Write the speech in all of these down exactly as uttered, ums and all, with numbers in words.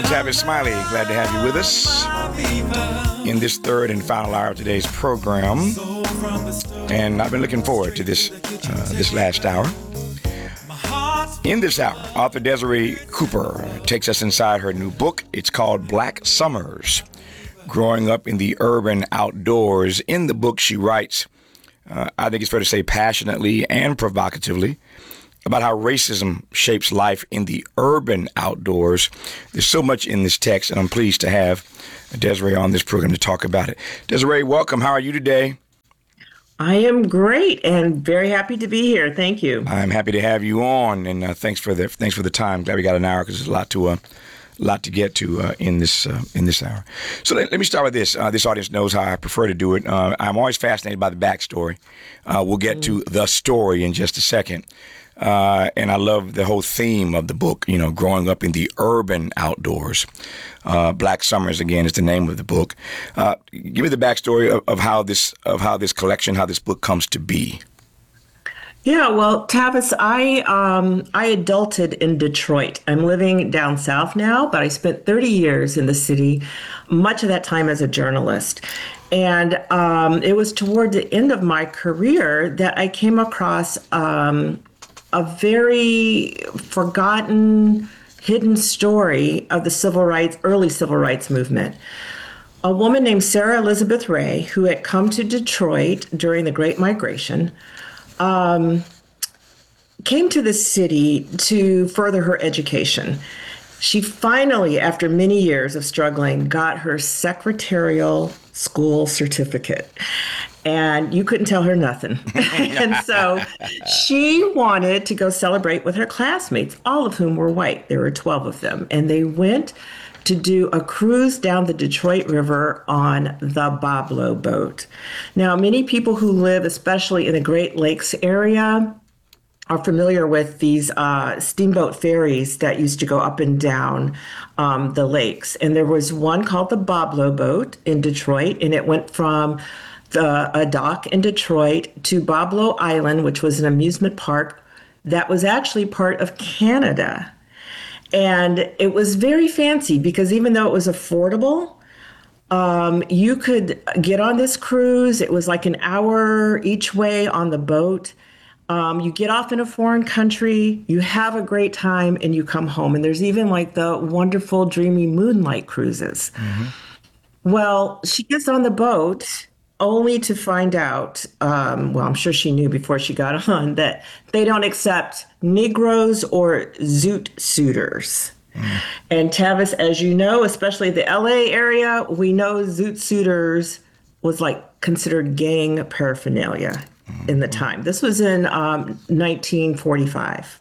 I'm Tavis Smiley. Glad to have you with us in this third and final hour of today's program. And I've been looking forward to this uh, this last hour. In this hour, author Desiree Cooper takes us inside her new book. It's called Black Summers, Growing Up in the Urban Outdoors. In the book, she writes, uh, I think it's fair to say passionately and provocatively, about how racism shapes life in the urban outdoors. There's so much in this text, and I'm pleased to have Desiree on this program to talk about it. Desiree, welcome. How are you today? I am great and very happy to be here. Thank you. I'm happy to have you on, and uh, thanks for the thanks for the time. Glad we got an hour because there's a lot to uh, lot to get to uh, in this uh, in this hour. So let, let me start with this. Uh, this audience knows how I prefer to do it. Uh, I'm always fascinated by the backstory. Uh, we'll get mm. to the story in just a second. Uh, and I love the whole theme of the book, you know, growing up in the urban outdoors. Uh, Black Summers, again, is the name of the book. Uh, give me the backstory of, of how this of how this collection, how this book comes to be. Yeah, well, Tavis, I um, I adulted in Detroit. I'm living down south now, but I spent thirty years in the city, much of that time as a journalist. And um, it was toward the end of my career that I came across um, a very forgotten, hidden story of the civil rights, early civil rights movement. A woman named Sarah Elizabeth Ray, who had come to Detroit during the Great Migration, um, came to the city to further her education. She finally, after many years of struggling, got her secretarial school certificate. And you couldn't tell her nothing. And so she wanted to go celebrate with her classmates, all of whom were white. There were twelve of them. And they went to do a cruise down the Detroit River on the Boblo boat. Now, many people who live, especially in the Great Lakes area, are familiar with these uh, steamboat ferries that used to go up and down um, the lakes. And there was one called the Boblo boat in Detroit, and it went from the, a dock in Detroit to Boblo Island, which was an amusement park that was actually part of Canada. And it was very fancy because even though it was affordable, um, you could get on this cruise. It was like an hour each way on the boat. Um, you get off in a foreign country, you have a great time, and you come home. And there's even like the wonderful, dreamy moonlight cruises. Mm-hmm. Well, she gets on the boat only to find out, um, well, I'm sure she knew before she got on, that they don't accept Negroes or zoot suitors. Mm. And Tavis, as you know, especially the L A area, we know zoot suitors was like considered gang paraphernalia mm. in the time. This was in um, nineteen forty-five.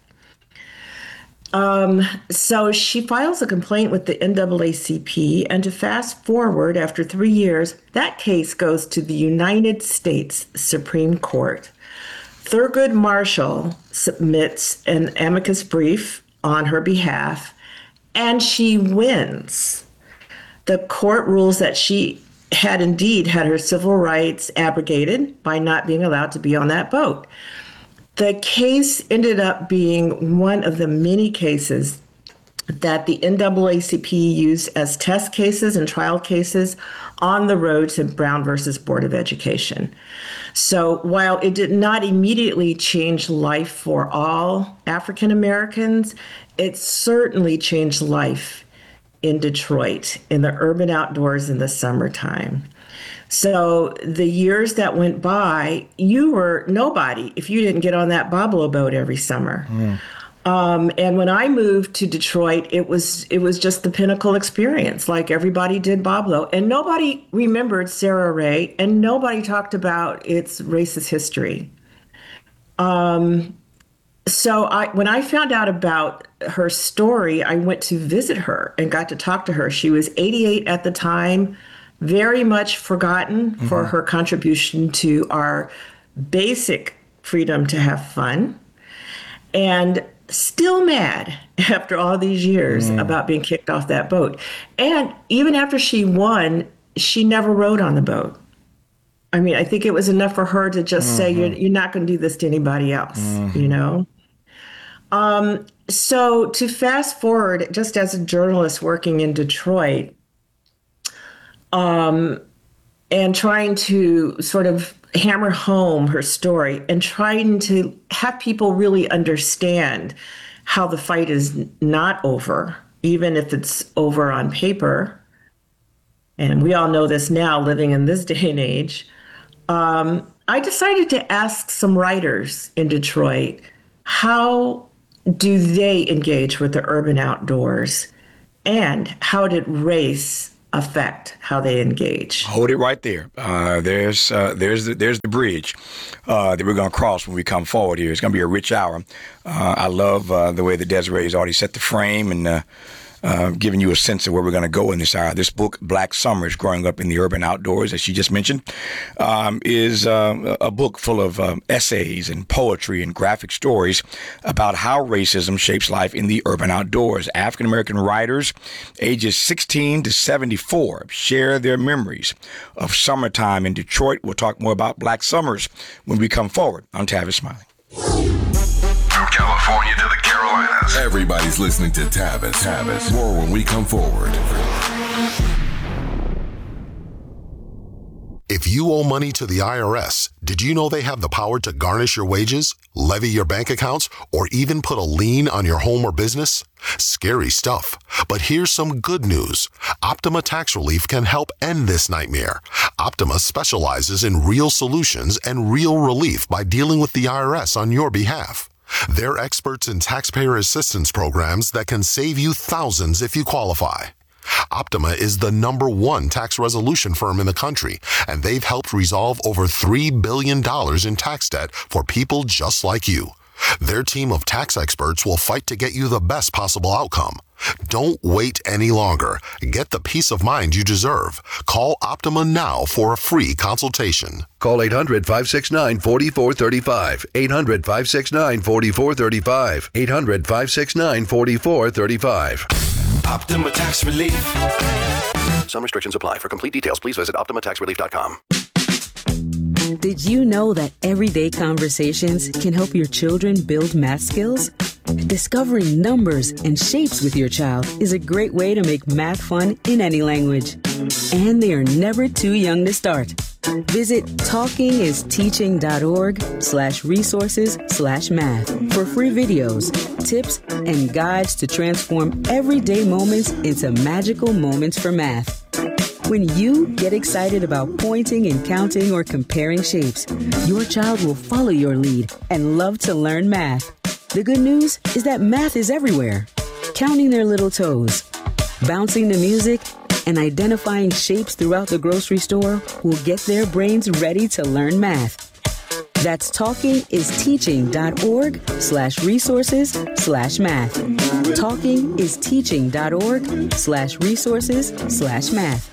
Um, so she files a complaint with the N double A C P, and to fast forward, after three years, that case goes to the United States Supreme Court. Thurgood Marshall submits an amicus brief on her behalf, and she wins. The court rules that she had indeed had her civil rights abrogated by not being allowed to be on that boat. The case ended up being one of the many cases that the N double A C P used as test cases and trial cases on the road to Brown versus Board of Education. So while it did not immediately change life for all African Americans, it certainly changed life in Detroit, in the urban outdoors in the summertime. So the years that went by, you were nobody if you didn't get on that Boblo boat every summer. Mm. Um, and when I moved to Detroit, it was it was just the pinnacle experience. Like everybody did Boblo, and nobody remembered Sarah Ray, and nobody talked about its racist history. Um, so I, when I found out about her story, I went to visit her and got to talk to her. She was eighty-eight at the time. Very much forgotten mm-hmm. for her contribution to our basic freedom to have fun, and still mad after all these years mm. about being kicked off that boat. And even after she won, she never rode on the boat. I mean, I think it was enough for her to just mm-hmm. say, you're, you're not going to do this to anybody else, mm-hmm. you know? Um, so to fast forward, just as a journalist working in Detroit, um, and trying to sort of hammer home her story and trying to have people really understand how the fight is not over, even if it's over on paper. And we all know this now, living in this day and age. Um, I decided to ask some writers in Detroit, how do they engage with the urban outdoors? And how did race affect how they engage? Hold it right there. Uh, there's uh, there's the, there's the bridge uh, that we're going to cross when we come forward here. It's going to be a rich hour. Uh, I love uh, the way that Desiree has already set the frame and uh, uh, giving you a sense of where we're going to go in this hour. This book, Black Summers, Growing Up in the Urban Outdoors, as she just mentioned, um, is uh, a book full of um, essays and poetry and graphic stories about how racism shapes life in the urban outdoors. African-American writers ages sixteen to seventy-four share their memories of summertime in Detroit. We'll talk more about Black Summers when we come forward on Tavis Smiley. From California to the Carolinas, everybody's listening to Tavis. Tavis. More when we come forward. If you owe money to the I R S, did you know they have the power to garnish your wages, levy your bank accounts, or even put a lien on your home or business? Scary stuff. But here's some good news. Optima Tax Relief can help end this nightmare. Optima specializes in real solutions and real relief by dealing with the I R S on your behalf. They're experts in taxpayer assistance programs that can save you thousands if you qualify. Optima is the number one tax resolution firm in the country, and they've helped resolve over three billion dollars in tax debt for people just like you. Their team of tax experts will fight to get you the best possible outcome. Don't wait any longer. Get the peace of mind you deserve. Call Optima now for a free consultation. Call eight hundred, five six nine, four four three five. eight hundred, five six nine, four four three five. eight hundred, five six nine, four four three five. Optima Tax Relief. Some restrictions apply. For complete details, please visit optima tax relief dot com. Did you know that everyday conversations can help your children build math skills? Discovering numbers and shapes with your child is a great way to make math fun in any language. And they are never too young to start. Visit talkingisteaching.org slash resources slash math for free videos, tips, and guides to transform everyday moments into magical moments for math. When you get excited about pointing and counting or comparing shapes, your child will follow your lead and love to learn math. The good news is that math is everywhere. Counting their little toes, bouncing to music, and identifying shapes throughout the grocery store will get their brains ready to learn math. That's talkingisteaching.org slash resources slash math. Talkingisteaching.org slash resources slash math.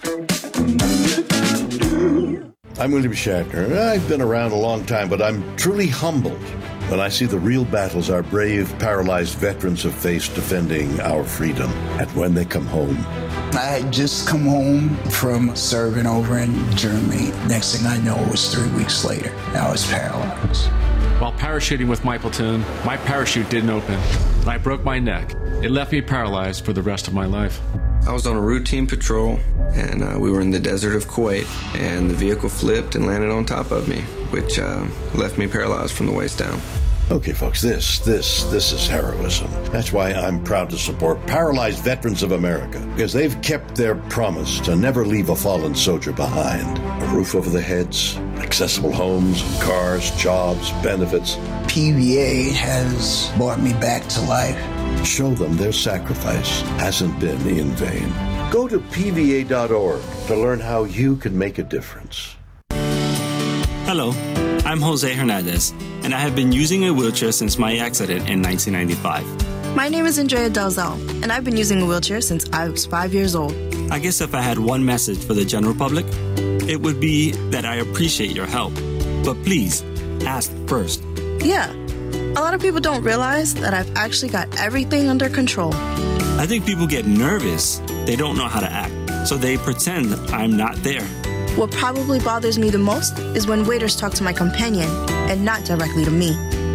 I'm William Shatner. I've been around a long time, but I'm truly humbled when I see the real battles our brave, paralyzed veterans have faced defending our freedom. And when they come home, I had just come home from serving over in Germany. Next thing I know, it was three weeks later. I was paralyzed. While parachuting with my platoon, my parachute didn't open, and I broke my neck. It left me paralyzed for the rest of my life. I was on a routine patrol, and uh, we were in the desert of Kuwait, and the vehicle flipped and landed on top of me, which uh, left me paralyzed from the waist down. Okay, folks, this, this, this is heroism. That's why I'm proud to support Paralyzed Veterans of America, because they've kept their promise to never leave a fallen soldier behind. A roof over their heads, accessible homes, cars, jobs, benefits. P V A has brought me back to life. Show them their sacrifice hasn't been in vain. Go to P V A dot org to learn how you can make a difference. Hello, I'm Jose Hernandez, and I have been using a wheelchair since my accident in nineteen ninety-five. My name is Andrea Dalzell, and I've been using a wheelchair since I was five years old. I guess if I had one message for the general public, it would be that I appreciate your help. But please, ask first. Yeah, a lot of people don't realize that I've actually got everything under control. I think people get nervous. They don't know how to act, so they pretend I'm not there. What probably bothers me the most is when waiters talk to my companion and not directly to me.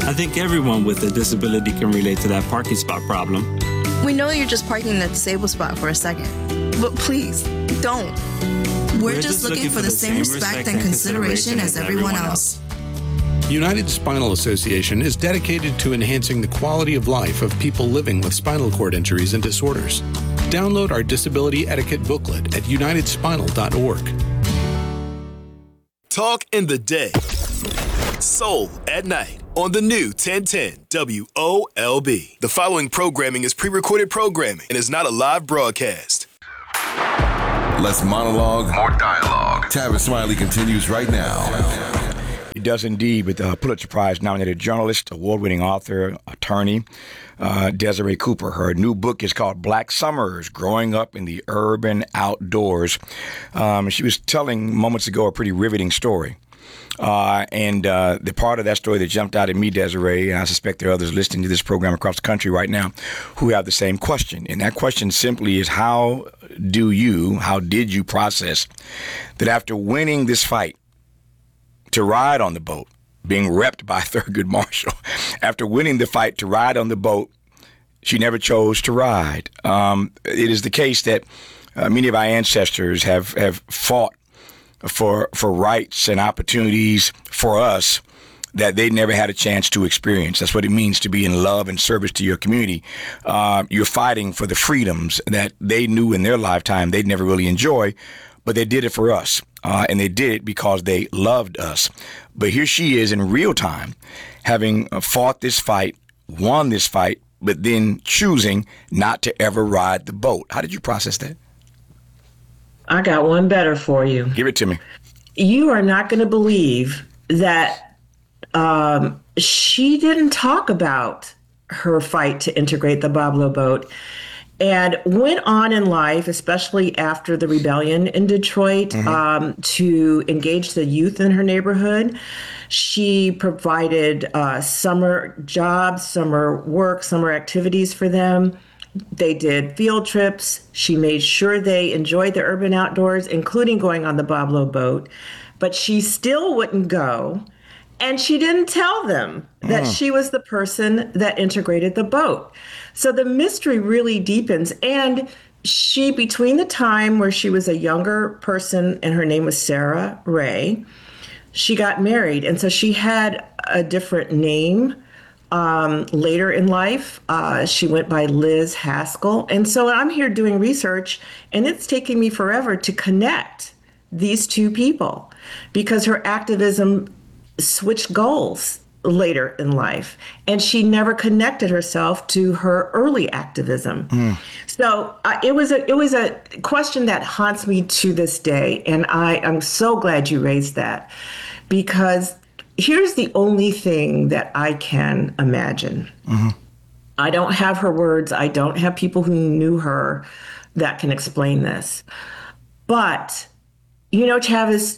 I think everyone with a disability can relate to that parking spot problem. We know you're just parking in the disabled spot for a second, but please, don't. We're, We're just, just looking, looking for the same respect and consideration as everyone else. United Spinal Association is dedicated to enhancing the quality of life of people living with spinal cord injuries and disorders. Download our disability etiquette booklet at united spinal dot org. Talk in the day. Soul at night on the new ten ten W O L B. The following programming is pre-recorded programming and is not a live broadcast. Less monologue, more dialogue. Tavis Smiley continues right now. He does indeed with the Pulitzer Prize-nominated journalist, award-winning author, attorney, uh, Desiree Cooper. Her new book is called Black Summers, Growing Up in the Urban Outdoors. Um, she was telling moments ago a pretty riveting story. Uh, and uh, the part of that story that jumped out at me, Desiree, and I suspect there are others listening to this program across the country right now who have the same question. And that question simply is, how do you, how did you process that after winning this fight to ride on the boat, being repped by Thurgood Marshall, after winning the fight to ride on the boat, she never chose to ride? Um, it is the case that uh, many of our ancestors have, have fought for for rights and opportunities for us that they never had a chance to experience. That's what it means to be in love and service to your community. Uh, you're fighting for the freedoms that they knew in their lifetime they'd never really enjoy, but they did it for us. Uh, and they did it because they loved us. But here she is in real time, having fought this fight, won this fight, but then choosing not to ever ride the boat. How did you process that? I got one better for you. Give it to me. You are not going to believe that um, she didn't talk about her fight to integrate the Boblo boat, and went on in life, especially after the rebellion in Detroit, mm-hmm. um, to engage the youth in her neighborhood. She provided uh, summer jobs, summer work, summer activities for them. They did field trips. She made sure they enjoyed the urban outdoors, including going on the Boblo boat. But she still wouldn't go. And she didn't tell them that mm. she was the person that integrated the boat. So the mystery really deepens. And she, between the time where she was a younger person and her name was Sarah Ray, she got married. And so she had a different name. Um, later in life, uh, she went by Liz Haskell. And so I'm here doing research, and it's taking me forever to connect these two people because her activism switched goals later in life, and she never connected herself to her early activism. Mm. So uh, it was a it was a question that haunts me to this day, and I am so glad you raised that, because here's the only thing that I can imagine. Mm-hmm. I don't have her words. I don't have people who knew her that can explain this. But, you know, Tavis,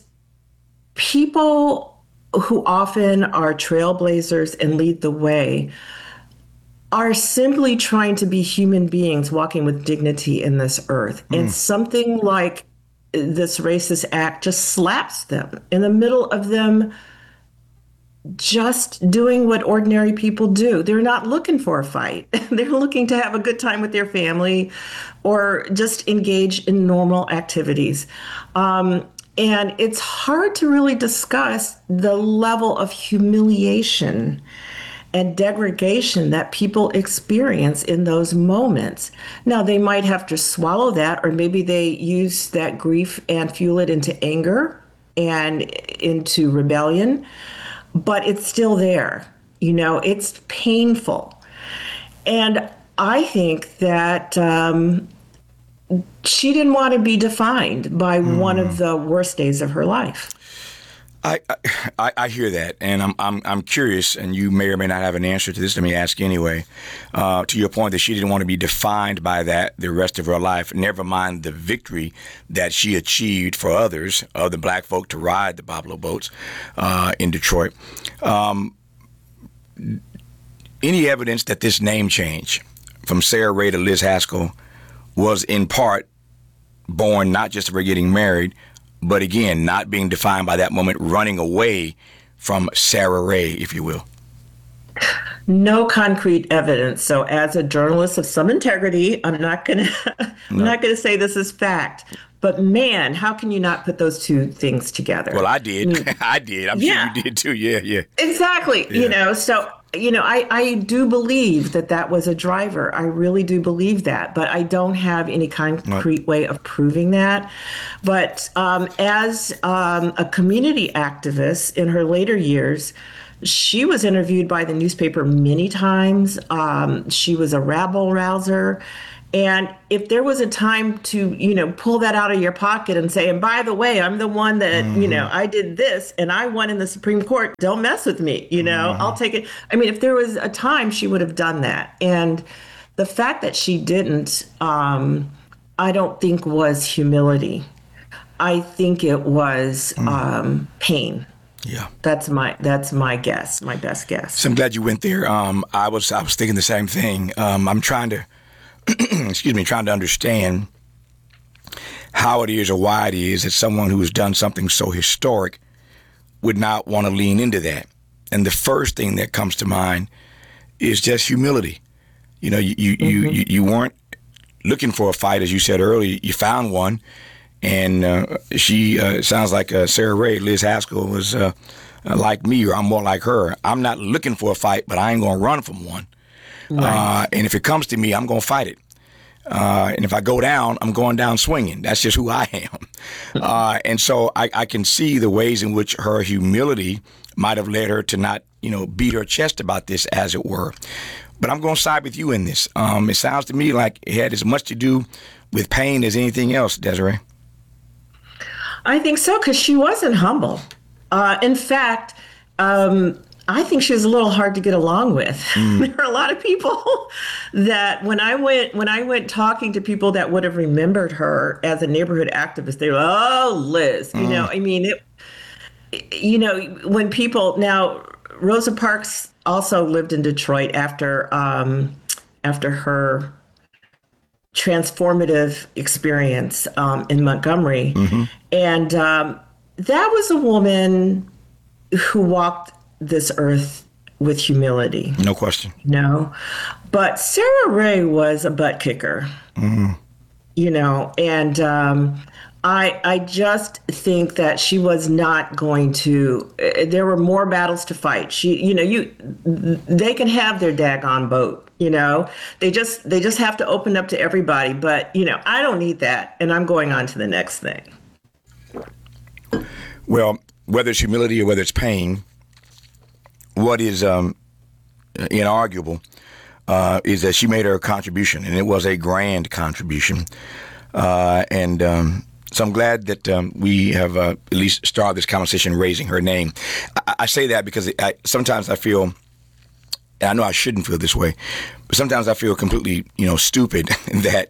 people who often are trailblazers and lead the way are simply trying to be human beings walking with dignity in this earth. Mm. And something like this racist act just slaps them in the middle of them just doing what ordinary people do. They're not looking for a fight. They're looking to have a good time with their family or just engage in normal activities. Um, and it's hard to really discuss the level of humiliation and degradation that people experience in those moments. Now, they might have to swallow that, or maybe they use that grief and fuel it into anger and into rebellion. But it's still there. You know, it's painful. And I think that um, she didn't want to be defined by mm. one of the worst days of her life. I, I I hear that, and I'm I'm I'm curious, and you may or may not have an answer to this. Let me ask anyway. Uh, to your point that she didn't want to be defined by that the rest of her life. Never mind the victory that she achieved for others, other black folk, to ride the Boblo boats uh, in Detroit. Um, any evidence that this name change from Sarah Ray to Liz Haskell was in part born not just of her getting married, but again, not being defined by that moment, running away from Sarah Ray, if you will? No concrete evidence. So as a journalist of some integrity, I'm not going to I'm no. not going to say this is fact. But man, how can you not put those two things together? Well, I did. I, mean, I did. I'm yeah. sure you did too. Yeah, yeah. Exactly. Yeah. You know, so, you know, I, I do believe that that was a driver. I really do believe that. But I don't have any concrete right. way of proving that. But um, as um, a community activist in her later years, she was interviewed by the newspaper many times. Um, she was a rabble rouser. And if there was a time to, you know, pull that out of your pocket and say, and by the way, I'm the one that, mm-hmm. you know, I did this and I won in the Supreme Court. Don't mess with me. You know, mm-hmm. I'll take it. I mean, if there was a time, she would have done that. And the fact that she didn't, um, I don't think was humility. I think it was mm-hmm. um, pain. Yeah, that's my that's my guess, my best guess. So I'm glad you went there. Um, I was I was thinking the same thing. Um, I'm trying to. excuse me, trying to understand how it is or why it is that someone who has done something so historic would not want to lean into that. And the first thing that comes to mind is just humility. You know, you you, mm-hmm. you, you weren't looking for a fight, as you said earlier. You found one. And uh, she uh, sounds like uh, Sarah Ray, Liz Haskell, was uh, uh, like me, or I'm more like her. I'm not looking for a fight, but I ain't going to run from one. Right. Uh, and if it comes to me, I'm going to fight it. Uh, and if I go down, I'm going down swinging. That's just who I am. Uh, and so I, I can see the ways in which her humility might have led her to not, you know, beat her chest about this, as it were. But I'm going to side with you in this. Um, it sounds to me like it had as much to do with pain as anything else, Desiree. I think so, because she wasn't humble. Uh, in fact, um, I think she was a little hard to get along with. Mm. There are a lot of people that when I went when I went talking to people that would have remembered her as a neighborhood activist, they were, oh, Liz, mm. you know, I mean, it, you know, when people now, Rosa Parks also lived in Detroit after um, after her transformative experience um, in Montgomery, mm-hmm. and um, that was a woman who walked this earth with humility. No question. No. But Sarah Ray was a butt kicker. Mm-hmm. You know, and um, I I just think that she was not going to, uh, there were more battles to fight. She, you know, you they can have their daggone boat, you know. They just they just have to open up to everybody. But, you know, I don't need that. And I'm going on to the next thing. Well, whether it's humility or whether it's pain, what is um, inarguable uh, is that she made her contribution, and it was a grand contribution. Uh, and um, so I'm glad that um, we have uh, at least started this conversation raising her name. I, I say that because I, sometimes I feel, and I know I shouldn't feel this way, but sometimes I feel completely, you know, stupid that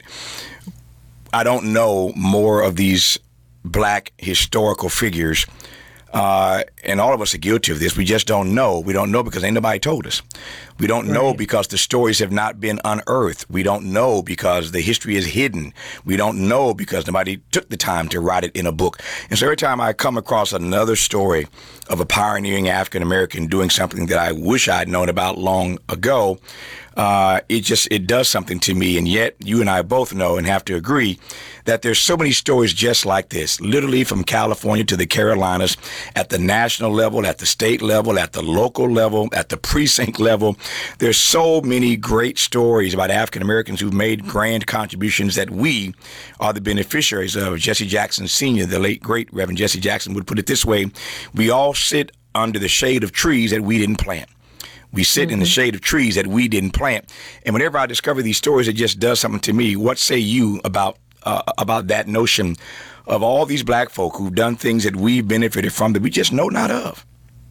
I don't know more of these black historical figures. Uh, and all of us are guilty of this. We just don't know. We don't know because ain't nobody told us. We don't right. know because the stories have not been unearthed. We don't know because the history is hidden. We don't know because nobody took the time to write it in a book. And so every time I come across another story of a pioneering African American doing something that I wish I'd known about long ago, uh, it just it does something to me. And yet you and I both know and have to agree that there's so many stories just like this, literally from California to the Carolinas, at the national level, at the state level, at the local level, at the precinct level. There's so many great stories about African Americans who've made grand contributions that we are the beneficiaries of. Jesse Jackson Senior, the late, great Reverend Jesse Jackson, would put it this way: we all sit under the shade of trees that we didn't plant. We sit mm-hmm. in the shade of trees that we didn't plant. And whenever I discover these stories, it just does something to me. What say you about Uh, about that notion of all these black folk who've done things that we've benefited from that we just know not of?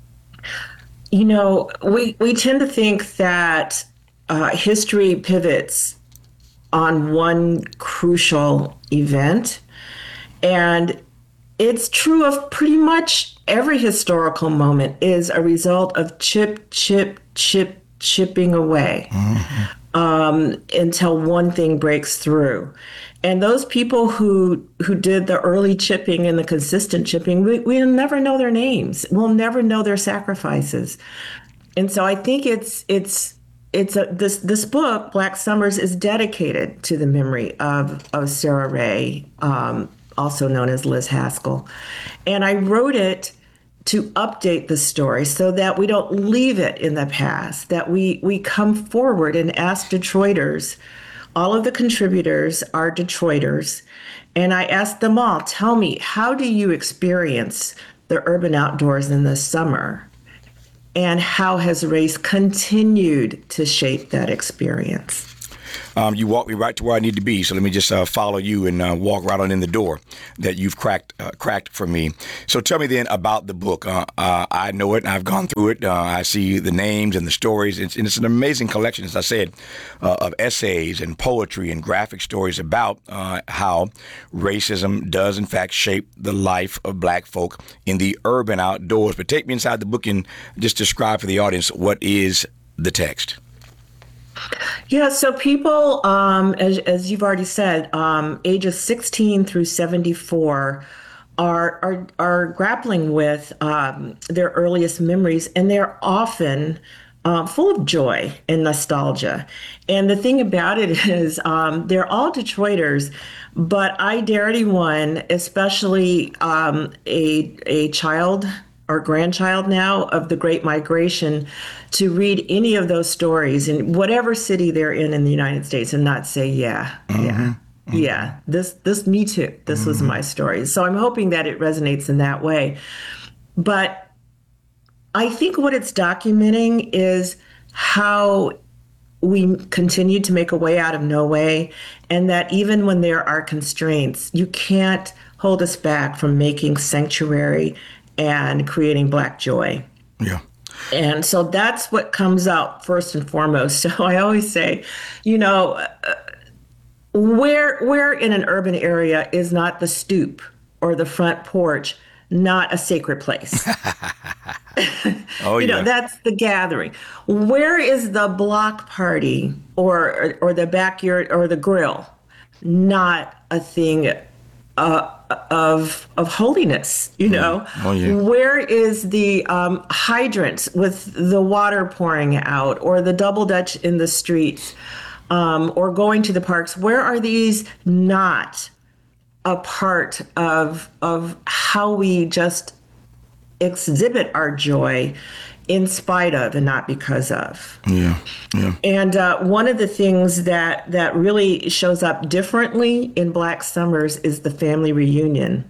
You know, we, we tend to think that uh, history pivots on one crucial event. And it's true of pretty much every historical moment is a result of chip, chip, chip, chipping away mm-hmm. um, until one thing breaks through. And those people who who did the early chipping and the consistent chipping, we, we'll never know their names. We'll never know their sacrifices. and so I think it's it's it's a this this book, Black Summers, is dedicated to the memory of of Sarah Ray, um, also known as Liz Haskell, and I wrote it to update the story so that we don't leave it in the past, that we we come forward and ask Detroiters. All of the contributors are Detroiters, and I asked them all, tell me, how do you experience the urban outdoors in the summer? And how has race continued to shape that experience? Um, you walked me right to where I need to be, so let me just uh, follow you and uh, walk right on in the door that you've cracked uh, cracked for me. So tell me then about the book. Uh, uh, I know it, and I've gone through it. Uh, I see the names and the stories, it's, and it's an amazing collection, as I said, uh, of essays and poetry and graphic stories about uh, how racism does, in fact, shape the life of Black folk in the urban outdoors. But take me inside the book and just describe for the audience what is the text. Yeah, so people, um, as, as you've already said, um, ages sixteen through seventy-four are are, are grappling with um, their earliest memories, and they're often uh, full of joy and nostalgia. And the thing about it is um, they're all Detroiters, but I dare anyone, especially um, a a child or grandchild now of the Great Migration, to read any of those stories in whatever city they're in in the United States and not say, yeah, mm-hmm. yeah, mm-hmm. yeah, this, this, me too. This mm-hmm. was my story. So I'm hoping that it resonates in that way. But I think what it's documenting is how we continue to make a way out of no way, and that even when there are constraints, you can't hold us back from making sanctuary and creating Black joy. Yeah. And so that's what comes out first and foremost. So I always say, you know, uh, where where in an urban area is not the stoop or the front porch not a sacred place? Oh, you yeah. know, that's the gathering. Where is the block party or or, or the backyard or the grill not a thing uh, of of holiness, you know? Oh, yeah. Where is the um, hydrant with the water pouring out, or the double dutch in the streets, um, or going to the parks? Where are these not a part of of how we just exhibit our joy in spite of and not because of? Yeah, yeah. And uh, one of the things that that really shows up differently in Black Summers is the family reunion.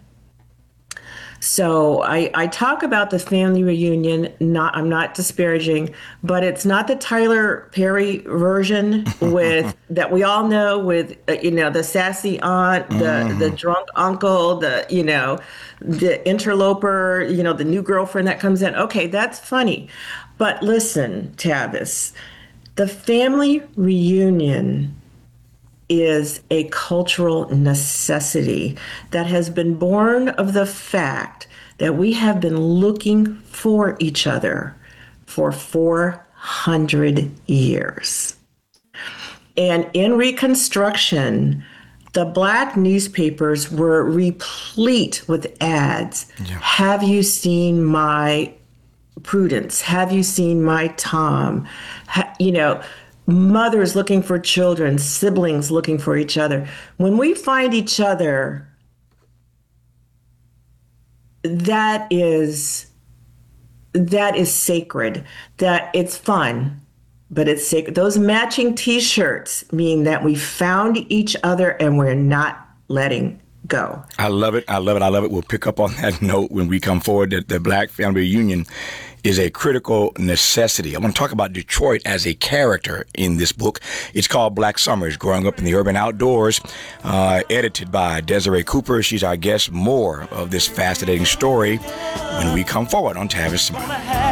So I, I talk about the family reunion, not I'm not disparaging, but it's not the Tyler Perry version with that we all know with, uh, you know, the sassy aunt, the, mm. the drunk uncle, the, you know, the interloper, you know, the new girlfriend that comes in. Okay, that's funny. But listen, Tavis, the family reunion is a cultural necessity that has been born of the fact that we have been looking for each other for four hundred years. And in Reconstruction, the Black newspapers were replete with ads. Yeah. Have you seen my Prudence? Have you seen my Tom? Ha- you know, mothers looking for children, siblings looking for each other. When we find each other, that is that is sacred. That it's fun, but it's sacred. Those matching T-shirts mean that we found each other and we're not letting go. I love it. I love it. I love it. We'll pick up on that note when we come forward. That the Black family reunion is a critical necessity. I want to talk about Detroit as a character in this book. It's called Black Summers, Growing Up in the Urban Outdoors, uh, edited by Desiree Cooper. She's our guest. More of this fascinating story when we come forward on Tavis Smile.